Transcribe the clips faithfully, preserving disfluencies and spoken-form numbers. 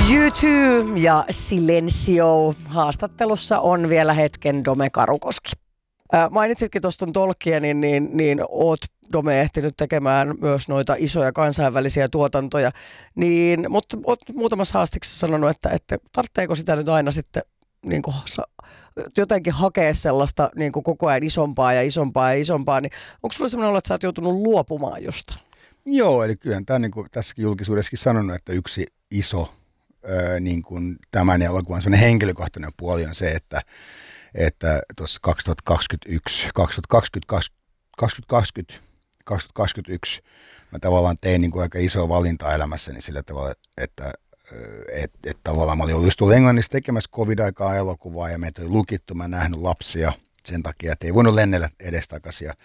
U two ja Silencio. Haastattelussa on vielä hetken Dome Karukoski. Ää, mainitsitkin tuosta Tolkienin, niin, niin oot Dome ehtinyt tekemään myös noita isoja kansainvälisiä tuotantoja. Niin, mutta oot muutamassa haastiksessa sanonut, että, että tarvitseeko sitä nyt aina sitten niin kuin, jotenkin hakea sellaista niin kuin koko ajan isompaa ja isompaa ja isompaa. Niin onko sulla sellainen olo, että sä oot joutunut luopumaan jostain? Joo, eli kyllä tämä niin kuin tässäkin julkisuudessakin sanonut, että yksi iso Öö, niin kuin tämän elokuvan semmoinen henkilökohtainen puoli on se, että että tuossa kaksituhattakaksikymmentäyksi, kaksituhattakaksikymmentä, kaksituhattakaksikymmentä, kaksituhattakaksikymmentäyksi mä tavallaan tein niin kuin aika isoa valintaa elämässäni sillä tavalla, että et, et tavallaan mä olin ollut just Englannissa tekemässä covid-aikaa elokuvaa ja meitä oli lukittu, mä en nähnyt lapsia sen takia, että ei voinut lennellä edestakaisin. Ja,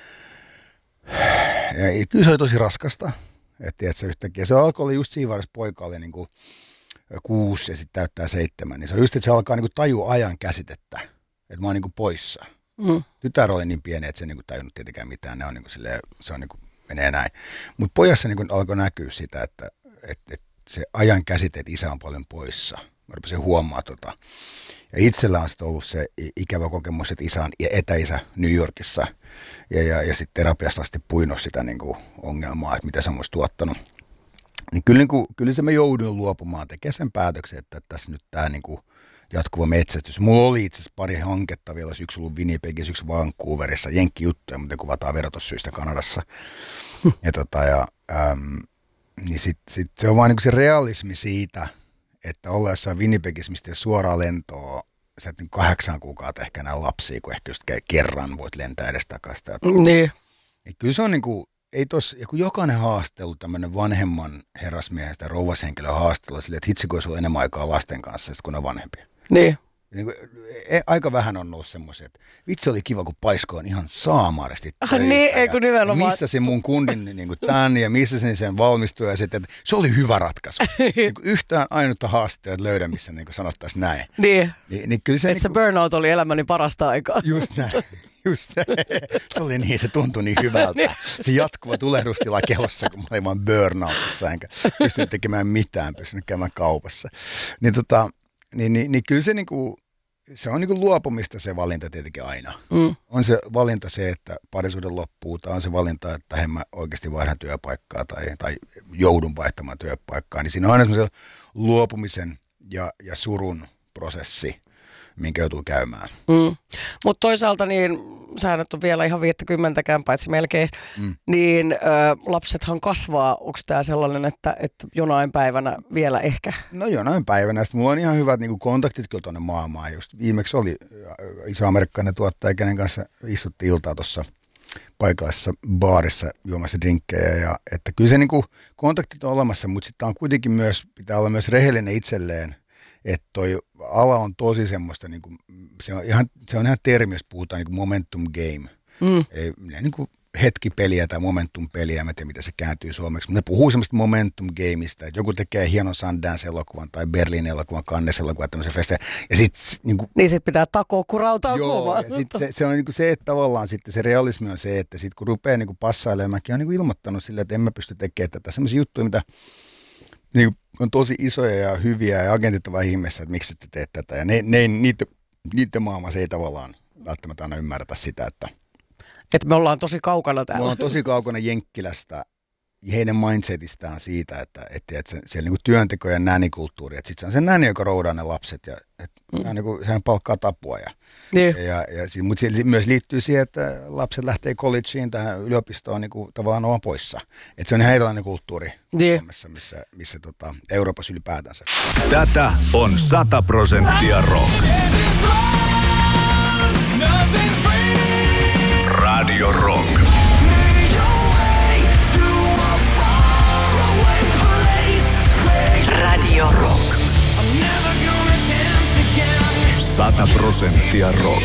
ja kyllä se oli tosi raskasta, että se yhtäkkiä, se alkoi olla just siinä vaiheessa, poika oli niin kuin kuusi ja sitten täyttää seitsemän, niin se on just, että se alkaa niinku tajua ajan käsitettä, että mä oon niinku poissa. Mm. Tytär oli niin pieni, että se niinku tajunnut tietenkään mitään, ne on niinku silleen, se on niinku, menee näin. Mutta pojassa niinku alkoi näkyä sitä, että et, et se ajan käsite, että isä on paljon poissa. Mä rupesin huomaamaan tota. Ja itsellä on sitten ollut se ikävä kokemus, että isä on etäisä New Yorkissa. Ja, ja, ja sitten terapiasta asti puinut sitä niinku ongelmaa, että mitä se on musta tuottanut. Niin kyllä, niin kuin, kyllä se mä joudun luopumaan tekemään sen päätöksen, että tässä nyt tämä niin kuin jatkuva metsästys. Mulla oli itse asiassa pari hanketta vielä, yksi ollut Winnipegissä, yksi Vancouverissa, jenkkijuttuja, mutta kuvataan verotussyistä Kanadassa. Ja tota, ja, äm, niin sit, sit se on vaan niin kuin se realismi siitä, että olla jossain Winnipegissä, mistä suoraan lentoa, sä et niin kahdeksan kuukautta ehkä näin lapsia, kun ehkä just kerran voit lentää edestakaisin. Niin. Niin kyllä se on niin kuin, ei tos, ja kun jokainen haastelu, tämmöinen vanhemman herrasmiehen tai rouvashenkilön haastelu, silleen, että hitsi, kun olisi ollut enemmän aikaa lasten kanssa, kun ne on vanhempia. Niin. Niin kuin, aika vähän on ollut semmoisia, että vitsi oli kiva, kun paisko on ihan saamaristi töitä. Ah, niin, ei kun nimenomaan. Missasin mun kundin niin kuin tämän ja missasin sen valmistuja ja sitten, että se oli hyvä ratkaisu. Niin kuin yhtään ainutta haastattelua löydä, missä niin sanottaisiin näin. Niin, niin, niin kyllä se, että niin se kuin, burnout oli elämäni parasta aikaa. Just näin. Just se oli niin, se tuntui niin hyvältä. Se jatkuva tulehdustila kehossa, kun mä olin vaan burnoutissa, enkä pystynyt tekemään mitään, pystynyt käymään kaupassa. Niin, tota, niin, niin, niin kyllä se, niinku, se on niinku luopumista se valinta tietenkin aina. Mm. On se valinta se, että parisuhde loppuu, tai on se valinta, että en mä oikeasti vaihdan työpaikkaa tai, tai joudun vaihtamaan työpaikkaa. Niin siinä on aina semmoisen luopumisen ja, ja surun prosessi, minkä joutuu käymään. Mm. Mutta toisaalta niin, sä nyt on vielä ihan viisikymmentäkään, paitsi melkein, mm. niin ö, lapsethan kasvaa. Onko tämä sellainen, että, että jonain päivänä vielä ehkä? No jonain päivänä. Sitten mulla on ihan hyvät niin kontaktit kyllä tuonne maailmaan. Just viimeksi oli iso amerikkalainen tuottaja, kenen kanssa istuttiin iltaa tuossa paikallisessa baarissa juomassa drinkkejä. Ja, että kyllä se niin kuin, kontaktit on olemassa, mutta sitten on kuitenkin myös, pitää olla myös rehellinen itselleen. Että toi ala on tosi semmoista, niin kuin, se, on ihan, se on ihan termi, jos puhutaan niin kuin momentum game. Mm. Ei, niin kuin hetkipeliä tai momentum peliä, mä tiedän mitä se kääntyy suomeksi, mutta ne puhuu semmoista momentum gameista, että joku tekee hienon Sundance-elokuvan tai Berliin-elokuvan, Cannes-elokuvan, tämmöisen festeen. Ja sit, niin, kuin, niin sit pitää takoa, kun rautaa joo, ja sit se, se on niin kuin se, että tavallaan sitten se realismi on se, että sit kun rupeaa niin kuin passailemaan, mäkin olen niin kuin ilmoittanut sillä, että en mä pysty tekemään tätä. Semmoisia juttuja, mitä niin kuin on tosi isoja ja hyviä ja agentit ovat ihmeessä, että miksi te teet tätä. Ja ne, ne, niiden, niiden maailmassa ei tavallaan välttämättä aina ymmärretä sitä, että että me ollaan tosi kaukana täällä. Me ollaan tosi kaukana Jenkkilästä ja heidän mindsetistään siitä, että, että, että se, siellä niin työnteko ja nänikulttuuri, että sitten se on se näni, joka roudaa ne lapset ja että mm. niin kuin, sehän palkkaa tapua. Ja, yeah. ja, ja, ja, mutta se myös liittyy siihen, että lapset lähtee collegeen tähän yliopistoon niin kuin, tavallaan olemaan poissa. Että se on ihan erilainen kulttuuri yeah. Suomessa, missä, missä tota, Euroopassa ylipäätänsä. Tätä on sata prosenttia rock. Radio Rock. Radio Rock. Sata prosenttia rock.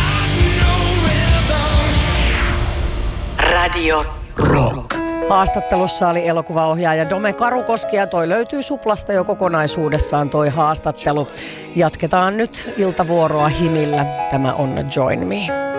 Radio Rock. Haastattelussa oli elokuvaohjaaja Dome Karukoski ja toi löytyy Suplasta jo kokonaisuudessaan toi haastattelu. Jatketaan nyt iltavuoroa himillä. Tämä on Join Me.